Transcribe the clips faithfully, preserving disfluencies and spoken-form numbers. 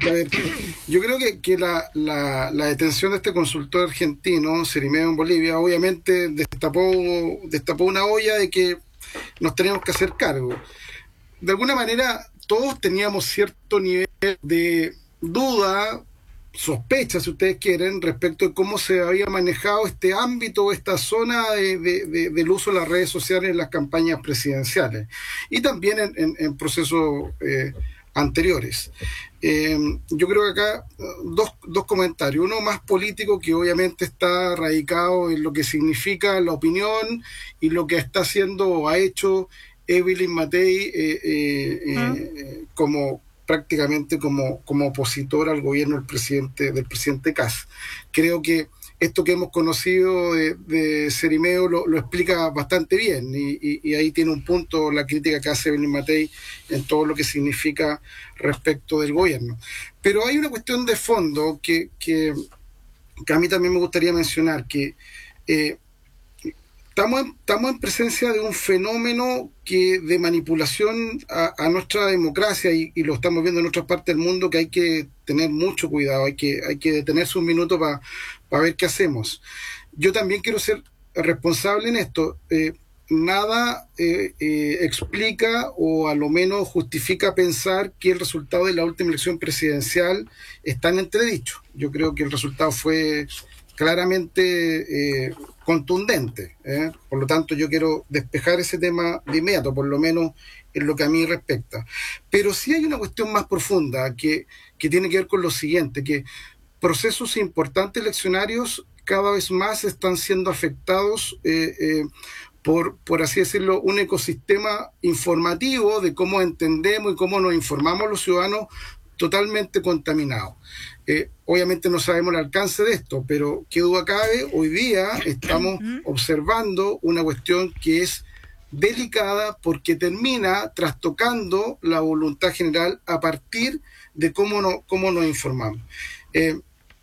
A ver, yo creo que, que la, la, la detención de este consultor argentino, Cerimeo en Bolivia, obviamente destapó, destapó una olla de que nos teníamos que hacer cargo. De alguna manera, todos teníamos cierto nivel de duda, sospecha, si ustedes quieren, respecto de cómo se había manejado este ámbito, esta zona de, de, de, del uso de las redes sociales en las campañas presidenciales y también en, en, en procesos eh, anteriores. Eh, yo creo que acá dos, dos comentarios. Uno más político, que obviamente está radicado en lo que significa la opinión y lo que está haciendo o ha hecho Evelyn Matei eh, eh, ¿Mm? eh, como prácticamente como, como opositor al gobierno del presidente del presidente Kast. Creo que esto que hemos conocido de, de Cerimeo lo, lo explica bastante bien y, y, y ahí tiene un punto la crítica que hace Evelyn Matei en todo lo que significa respecto del gobierno. Pero hay una cuestión de fondo que, que, que a mí también me gustaría mencionar, que eh, Estamos en, estamos en presencia de un fenómeno que de manipulación a, a nuestra democracia y, y lo estamos viendo en otras partes del mundo, que hay que tener mucho cuidado, hay que, hay que detenerse un minuto para pa ver qué hacemos. Yo también quiero ser responsable en esto. Eh, nada eh, eh, explica o a lo menos justifica pensar que el resultado de la última elección presidencial está en entredicho. Yo creo que el resultado fue claramente eh, contundente. ¿eh? Por lo tanto, yo quiero despejar ese tema de inmediato, por lo menos en lo que a mí respecta. Pero sí hay una cuestión más profunda que, que tiene que ver con lo siguiente, que procesos importantes eleccionarios cada vez más están siendo afectados eh, eh, por, por así decirlo, un ecosistema informativo de cómo entendemos y cómo nos informamos los ciudadanos totalmente contaminado. Eh, obviamente no sabemos el alcance de esto, pero qué duda cabe, hoy día estamos observando una cuestión que es delicada porque termina trastocando la voluntad general a partir de cómo, no, cómo nos informamos. Eh,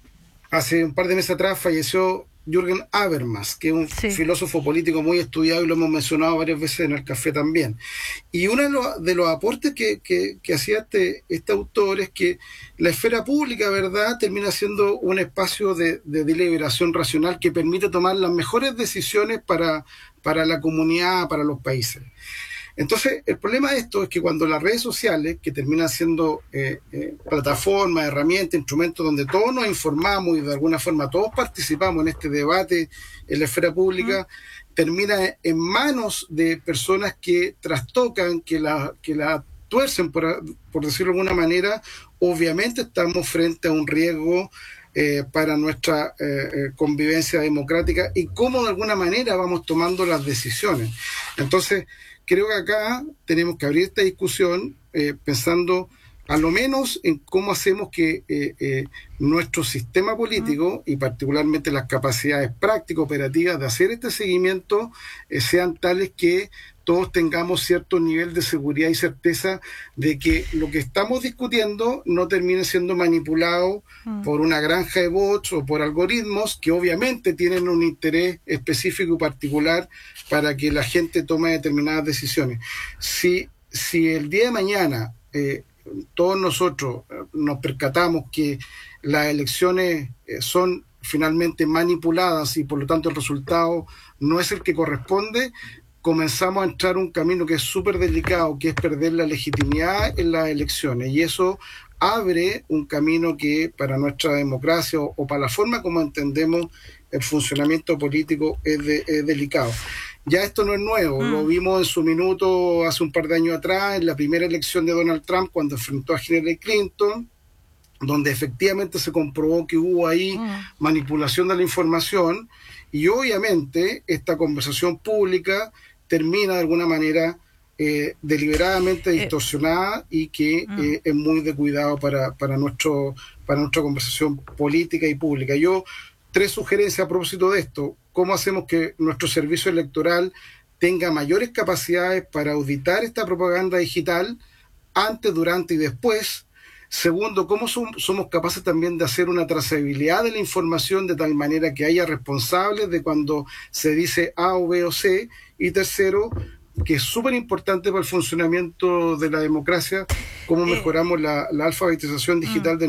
hace un par de meses atrás falleció Jürgen Habermas, que es un Sí. filósofo político muy estudiado y lo hemos mencionado varias veces en el café también. Y uno de los, de los aportes que, que, que hacía este, este autor es que la esfera pública, ¿verdad?, termina siendo un espacio de, de deliberación racional que permite tomar las mejores decisiones para, para la comunidad, para los países. Entonces, el problema de esto es que cuando las redes sociales, que terminan siendo eh, eh, plataformas, herramientas, instrumentos donde todos nos informamos y de alguna forma todos participamos en este debate en la esfera pública, termina en manos de personas que trastocan, que la, que la tuercen, por, por decirlo de alguna manera, obviamente estamos frente a un riesgo eh, para nuestra eh, convivencia democrática y cómo de alguna manera vamos tomando las decisiones. Entonces, creo que acá tenemos que abrir esta discusión eh, pensando a lo menos en cómo hacemos que eh, eh, nuestro sistema político y particularmente las capacidades prácticas, operativas de hacer este seguimiento eh, sean tales que todos tengamos cierto nivel de seguridad y certeza de que lo que estamos discutiendo no termine siendo manipulado Mm. por una granja de bots o por algoritmos que obviamente tienen un interés específico y particular para que la gente tome determinadas decisiones. Si, si el día de mañana eh, todos nosotros eh, nos percatamos que las elecciones eh, son finalmente manipuladas y por lo tanto el resultado no es el que corresponde, comenzamos a entrar un camino que es súper delicado, que es perder la legitimidad en las elecciones. Y eso abre un camino que para nuestra democracia o, o para la forma como entendemos el funcionamiento político es, de, es delicado. Ya esto no es nuevo, Mm. lo vimos en su minuto hace un par de años atrás, en la primera elección de Donald Trump, cuando enfrentó a Hillary Clinton, donde efectivamente se comprobó que hubo ahí Mm. manipulación de la información y obviamente esta conversación pública termina de alguna manera eh, deliberadamente Eh, distorsionada y que mm. eh, es muy de cuidado para, para, nuestro, para nuestra conversación política y pública. Yo, tres sugerencias a propósito de esto. ¿Cómo hacemos que nuestro servicio electoral tenga mayores capacidades para auditar esta propaganda digital antes, durante y después? Segundo, ¿cómo som- somos capaces también de hacer una trazabilidad de la información de tal manera que haya responsables de cuando se dice A o B o C? Y tercero, que es súper importante para el funcionamiento de la democracia, cómo Eh, mejoramos la, la alfabetización mm. digital de